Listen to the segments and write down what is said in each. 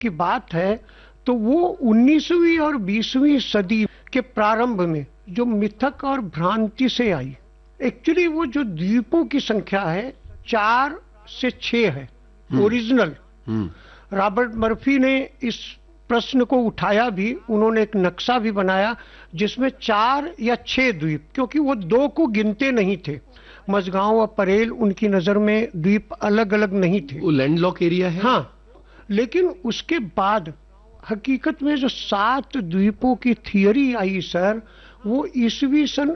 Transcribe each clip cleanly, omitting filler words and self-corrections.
की बात है तो वो 19वीं और 20वीं सदी के प्रारंभ में जो मिथक और भ्रांति से आई। एक्चुअली वो जो द्वीपों की संख्या है 4 से 6 है ओरिजिनल। रॉबर्ट मर्फी ने इस प्रश्न को उठाया भी, उन्होंने एक नक्शा भी बनाया जिसमें 4 या 6 द्वीप, क्योंकि वो 2 को गिनते नहीं थे। मझगांव और परेल उनकी नजर में द्वीप अलग अलग नहीं थे, वो लैंडलॉक एरिया है। हाँ, लेकिन उसके बाद हकीकत में जो 7 द्वीपों की थियरी आई सर, वो ईस्वी सन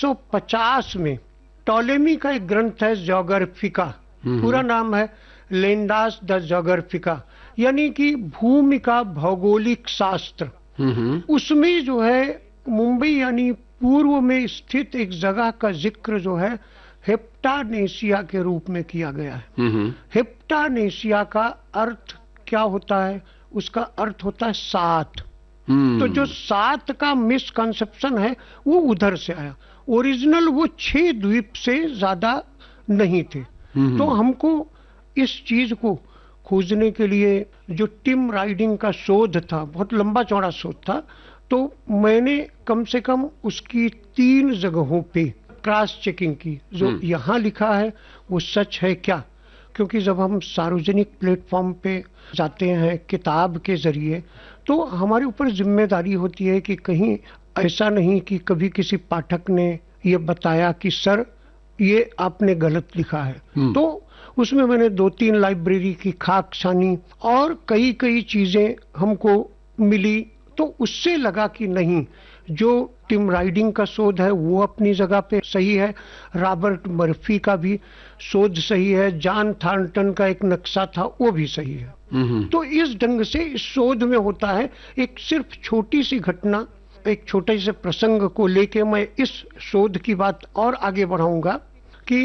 150 में टॉलेमी का एक ग्रंथ है ज्योग्राफिका, पूरा नाम है लैंडास द ज्योग्राफिका, यानी कि भूमि का भौगोलिक शास्त्र। उसमें जो है मुंबई यानी पूर्व में स्थित एक जगह का जिक्र जो है हेप्टानेशिया के रूप में किया गया है। हेप्टानेशिया का अर्थ क्या होता है? उसका अर्थ होता है 7। तो जो 7 का मिसकंसेप्शन है वो उधर से आया। ओरिजिनल वो 6 द्वीप से ज्यादा नहीं थे। तो हमको इस चीज को खोजने के लिए जो टिम राइडिंग का शोध था, बहुत लंबा चौड़ा शोध था, तो मैंने कम से कम उसकी 3 जगहों पे क्रॉस चेकिंग की। जो यहाँ लिखा है वो सच है क्या? क्योंकि जब हम सार्वजनिक प्लेटफॉर्म पे जाते हैं किताब के जरिए, तो हमारे ऊपर जिम्मेदारी होती है कि कहीं ऐसा नहीं कि कभी किसी पाठक ने ये बताया कि सर ये आपने गलत लिखा है। तो उसमें मैंने 2-3 लाइब्रेरी की खाक छानी और कई चीजें हमको मिली, तो उससे लगा कि नहीं, जो टिम राइडिंग का शोध है वो अपनी जगह पे सही है, रॉबर्ट मर्फी का भी शोध सही है, जॉन थॉर्नटन का एक नक्शा था वो भी सही है। तो इस ढंग से इस शोध में होता है। एक सिर्फ छोटी सी घटना, एक छोटे से प्रसंग को लेके मैं इस शोध की बात और आगे बढ़ाऊंगा कि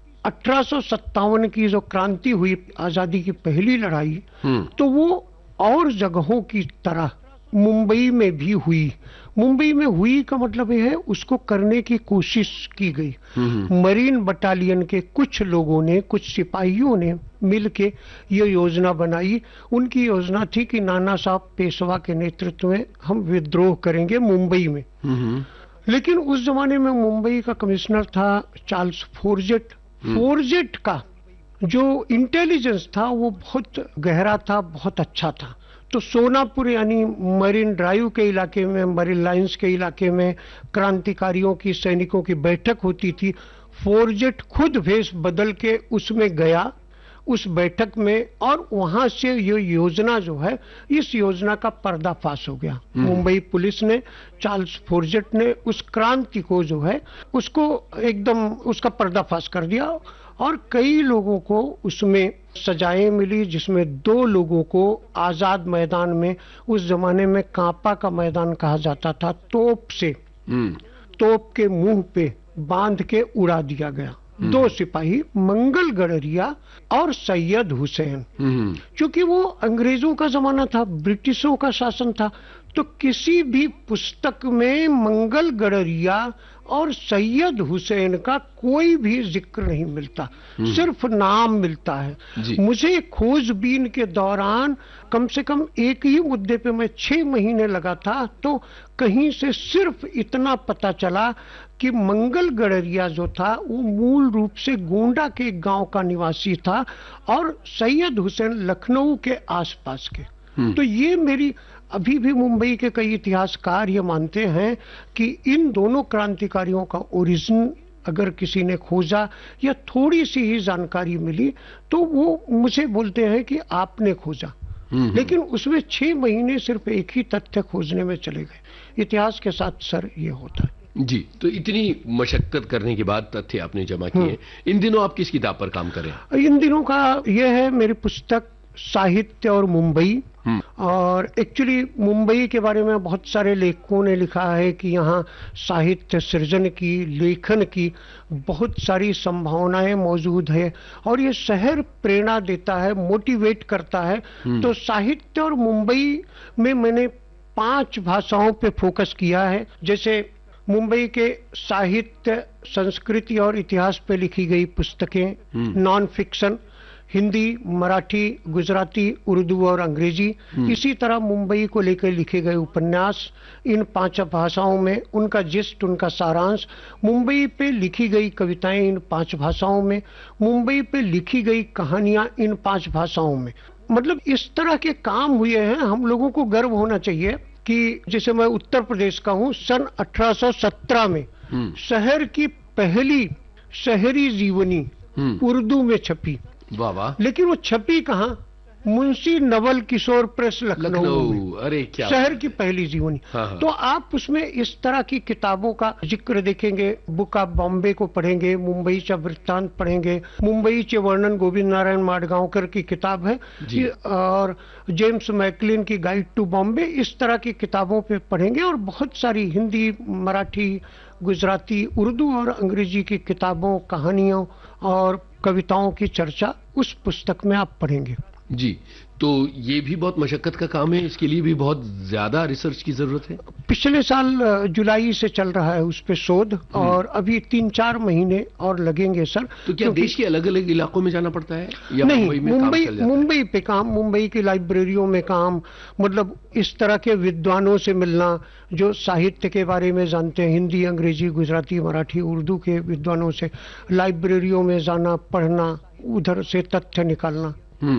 1857 की जो क्रांति हुई, आजादी की पहली लड़ाई, तो वो और जगहों की तरह मुंबई में भी हुई। मुंबई में हुई का मतलब यह है उसको करने की कोशिश की गई। मरीन बटालियन के कुछ लोगों ने, कुछ सिपाहियों ने मिलके ये योजना बनाई। उनकी योजना थी कि नाना साहब पेशवा के नेतृत्व में हम विद्रोह करेंगे मुंबई में। लेकिन उस जमाने में मुंबई का कमिश्नर था चार्ल्स फोर्जेट। फोर्जेट का जो इंटेलिजेंस था वो बहुत गहरा था, बहुत अच्छा था। तो सोनापुर यानी मरीन ड्राइव के इलाके में, मरीन लाइंस के इलाके में क्रांतिकारियों की, सैनिकों की बैठक होती थी। फोर्जेट खुद भेष बदल के उसमें गया, उस बैठक में, और वहां से ये योजना जो है, इस योजना का पर्दाफाश हो गया। मुंबई पुलिस ने, चार्ल्स फोर्जेट ने उस क्रांति को जो है उसको एकदम उसका पर्दाफाश कर दिया और कई लोगों को उसमें सजाएं मिली, जिसमें 2 लोगों को आजाद मैदान में, उस जमाने में कांपा का मैदान कहा जाता था, तोप से, तोप के मुंह पे बांध के उड़ा दिया गया। 2 सिपाही, मंगल गडरिया और सैयद हुसैन। क्योंकि वो अंग्रेजों का जमाना था, ब्रिटिशों का शासन था, तो किसी भी पुस्तक में मंगल गडरिया और सैयद हुसैन का कोई भी जिक्र नहीं मिलता, सिर्फ नाम मिलता है। मुझे खोजबीन के दौरान कम से कम एक ही मुद्दे पे मैं 6 महीने लगा था, तो कहीं से सिर्फ इतना पता चला कि मंगल गडरिया जो था वो मूल रूप से गोंडा के एक गांव का निवासी था और सैयद हुसैन लखनऊ के आसपास के। तो ये मेरी, अभी भी मुंबई के कई इतिहासकार ये मानते हैं कि इन दोनों क्रांतिकारियों का ओरिजिन अगर किसी ने खोजा या थोड़ी सी ही जानकारी मिली तो वो मुझे बोलते हैं कि आपने खोजा। लेकिन उसमें 6 महीने सिर्फ एक ही तथ्य खोजने में चले गए। इतिहास के साथ सर ये होता है। जी, तो इतनी मशक्कत करने के बाद तथ्य आपने जमा किए। इन दिनों आप किस किताब पर काम कर रहे हैं? इन दिनों का यह है मेरी पुस्तक साहित्य और मुंबई। और एक्चुअली मुंबई के बारे में बहुत सारे लेखकों ने लिखा है कि यहाँ साहित्य सृजन की, लेखन की बहुत सारी संभावनाएं मौजूद है और ये शहर प्रेरणा देता है, मोटिवेट करता है। तो साहित्य और मुंबई में मैंने 5 भाषाओं पे फोकस किया है। जैसे मुंबई के साहित्य, संस्कृति और इतिहास पे लिखी गई पुस्तकें, नॉन फिक्शन, हिंदी, मराठी, गुजराती, उर्दू और अंग्रेजी। इसी तरह मुंबई को लेकर लिखे गए उपन्यास इन 5 भाषाओं में, उनका जिस्ट, उनका सारांश, मुंबई पे लिखी गई कविताएं इन 5 भाषाओं में, मुंबई पे लिखी गई कहानियां इन 5 भाषाओं में। मतलब इस तरह के काम हुए हैं। हम लोगों को गर्व होना चाहिए कि जैसे मैं उत्तर प्रदेश का हूं, सन 1817 में शहर की पहली शहरी जीवनी उर्दू में छपी। वाह वाह। लेकिन वो छपी कहाँ? मुंशी नवल किशोर प्रेस, लखनऊ। अरे क्या शहर की पहली जीवनी। हाँ। तो आप उसमें इस तरह की किताबों का जिक्र देखेंगे। बुक ऑफ बॉम्बे को पढ़ेंगे, मुंबई चा वृत्तांत पढ़ेंगे, मुंबई चे वर्णन गोविंद नारायण माडगांवकर की किताब है, और जेम्स मैकलिन की गाइड टू बॉम्बे, इस तरह की किताबों पे पढ़ेंगे। और बहुत सारी हिंदी, मराठी, गुजराती, उर्दू और अंग्रेजी की किताबों, कहानियों और कविताओं की चर्चा उस पुस्तक में आप पढ़ेंगे। जी, तो ये भी बहुत मशक्कत का काम है, इसके लिए भी बहुत ज्यादा रिसर्च की जरूरत है। पिछले साल जुलाई से चल रहा है उस पे शोध, और अभी 3-4 महीने और लगेंगे सर। तो क्या देश के अलग अलग इलाकों में जाना पड़ता है या नहीं, मुंबई में काम चल जाता है? मुंबई पे काम, मुंबई की लाइब्रेरियों में काम, मतलब इस तरह के विद्वानों से मिलना जो साहित्य के बारे में जानते हैं, हिंदी, अंग्रेजी, गुजराती, मराठी, उर्दू के विद्वानों से लाइब्रेरियों में जाना, पढ़ना, उधर से तथ्य निकालना।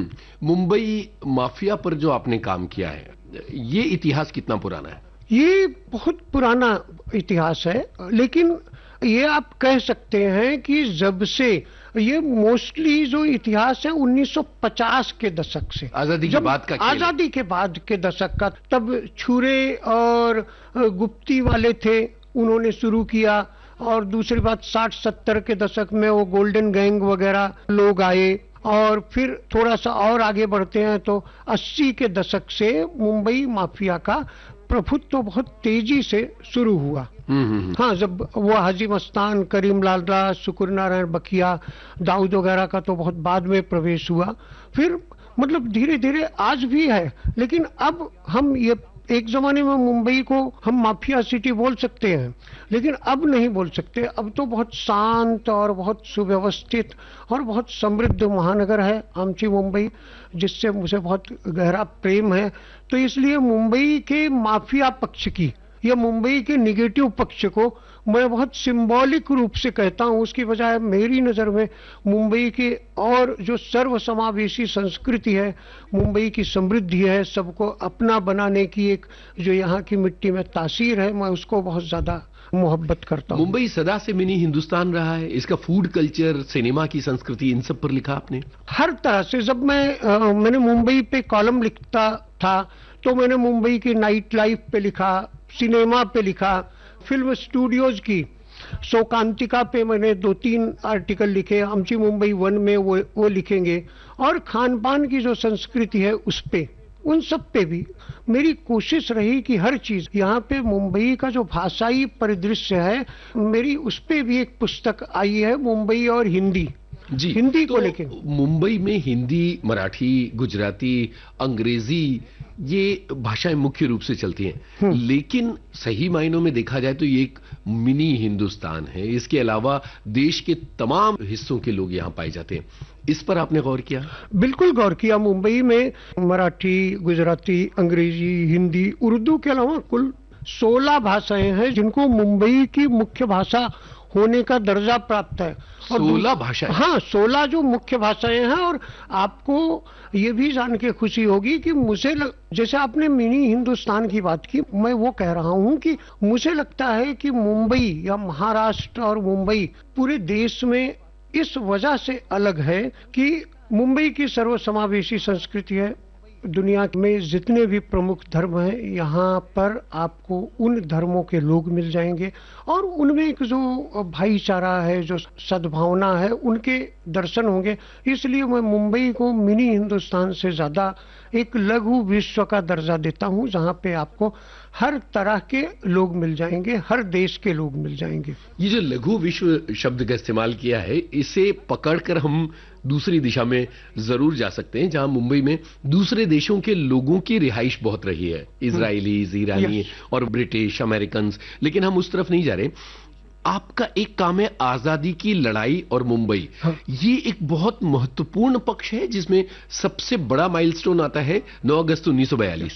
मुंबई माफिया पर जो आपने काम किया है, ये इतिहास कितना पुराना है? ये बहुत पुराना इतिहास है, लेकिन ये आप कह सकते हैं कि जब से ये मोस्टली जो इतिहास है 1950 के दशक से, आजादी के बाद का खेल है। आजादी के बाद के दशक का। तब छुरे और गुप्ती वाले थे, उन्होंने शुरू किया। और दूसरी बात 60-70 के दशक में वो गोल्डन गैंग वगैरह लोग आए, और फिर थोड़ा सा और आगे बढ़ते हैं तो 80 के दशक से मुंबई माफिया का प्रभुत्व तो बहुत तेजी से शुरू हुआ। हाँ, जब वो हाजी मस्तान, करीम लाला, शुक्र नारायण बखिया, दाऊद वगैरह का तो बहुत बाद में प्रवेश हुआ। फिर मतलब धीरे धीरे आज भी है, लेकिन अब हम ये, एक जमाने में मुंबई को हम माफिया सिटी बोल सकते हैं, लेकिन अब नहीं बोल सकते। अब तो बहुत शांत और बहुत सुव्यवस्थित और बहुत समृद्ध महानगर है आमची मुंबई, जिससे मुझे बहुत गहरा प्रेम है। तो इसलिए मुंबई के माफिया पक्ष की या मुंबई के निगेटिव पक्ष को मैं बहुत सिंबॉलिक रूप से कहता हूं। उसकी बजाय मेरी नजर में मुंबई के और जो सर्वसमावेशी संस्कृति है, मुंबई की समृद्धि है, सबको अपना बनाने की एक जो यहाँ की मिट्टी में तासीर है, मैं उसको बहुत ज्यादा मोहब्बत करता हूँ। मुंबई सदा से मिनी हिंदुस्तान रहा है। इसका फूड कल्चर, सिनेमा की संस्कृति, इन सब पर लिखा आपने? हर तरह से। जब मैंने मुंबई पे कॉलम लिखता था तो मैंने मुंबई की नाइट लाइफ पे लिखा, सिनेमा पे लिखा, फिल्म स्टूडियोज की शोकांतिका पे मैंने 2-3 आर्टिकल लिखे, आमची मुंबई 1 में वो लिखेंगे, और खान पान की जो संस्कृति है उस पे, उन सब पे भी मेरी कोशिश रही कि हर चीज यहाँ पे मुंबई का जो भाषाई परिदृश्य है, मेरी उस पे भी एक पुस्तक आई है, मुंबई और हिंदी। जी, हिंदी तो को लेके मुंबई में हिंदी, मराठी, गुजराती, अंग्रेजी, ये भाषाएं मुख्य रूप से चलती हैं। लेकिन सही मायनों में देखा जाए तो ये एक मिनी हिंदुस्तान है। इसके अलावा देश के तमाम हिस्सों के लोग यहाँ पाए जाते हैं। इस पर आपने गौर किया? बिल्कुल गौर किया। मुंबई में मराठी, गुजराती, अंग्रेजी, हिंदी, उर्दू के अलावा कुल 16 भाषाएं हैं जिनको मुंबई की मुख्य भाषा होने का दर्जा प्राप्त है। 16 भाषाएं? हाँ, 16 जो मुख्य भाषाएं हैं। और आपको ये भी जान के खुशी होगी कि जैसे आपने मिनी हिंदुस्तान की बात की, मैं वो कह रहा हूँ कि मुझे लगता है कि मुंबई या महाराष्ट्र और मुंबई पूरे देश में इस वजह से अलग है कि मुंबई की सर्वसमावेशी संस्कृति है। दुनिया में जितने भी प्रमुख धर्म हैं, यहाँ पर आपको उन धर्मों के लोग मिल जाएंगे, और उनमें एक जो भाईचारा है, जो सद्भावना है, उनके दर्शन होंगे। इसलिए मैं मुंबई को मिनी हिंदुस्तान से ज्यादा एक लघु विश्व का दर्जा देता हूँ, जहाँ पे आपको हर तरह के लोग मिल जाएंगे, हर देश के लोग मिल जाएंगे। ये जो लघु विश्व शब्द का इस्तेमाल किया है, इसे पकड़कर हम दूसरी दिशा में जरूर जा सकते हैं, जहां मुंबई में दूसरे देशों के लोगों की रिहाइश बहुत रही है, इजरायलीज, ईरानी और ब्रिटिश, अमेरिकन, लेकिन हम उस तरफ नहीं जा रहे। आपका एक काम है आजादी की लड़ाई और मुंबई। ये एक बहुत महत्वपूर्ण पक्ष है जिसमें सबसे बड़ा माइलस्टोन आता है 9 अगस्त 1942।